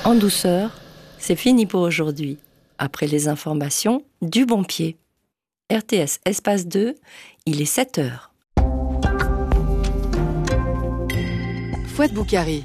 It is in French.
En douceur, c'est fini pour aujourd'hui. Après les informations, du bon pied. RTS Espace 2, il est 7h. Fouad Boukari.